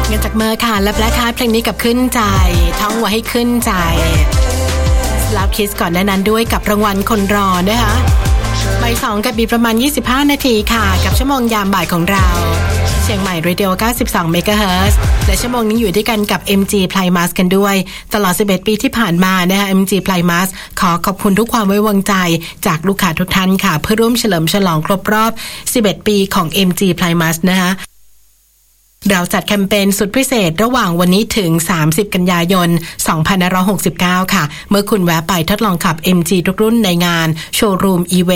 เงินจากเมอร์ค่ะและแบล็คฮาร์ทเพลงนี้กับขึ้นใจท่องไว้ให้ขึ้นใจแล้วคิสก่อนหน้านั้นด้วยกับรางวัลคนรอนะคะบ่าย 2กับบีประมาณ25นาทีค่ะกับชั่วโมงยามบ่ายของเราเชียงใหม่ Radio 92 MHz และชั่วโมงนี้อยู่ด้วยกันกับ MG Primus กันด้วยตลอด11ปีที่ผ่านมานะคะ MG Primus ขอขอบคุณทุกความไว้วางใจจากลูกค้าทุกท่านค่ะเพื่อร่วมเฉลิมฉลองครบรอบ11ปีของ MG Primus นะคะเราจัดแคมเปญสุดพิเศษระหว่างวันนี้ถึง30กันยายน2569ค่ะเมื่อคุณแวะไปทดลองขับ MG ทุกรุ่นในงานโชว์รูมอีเวนต์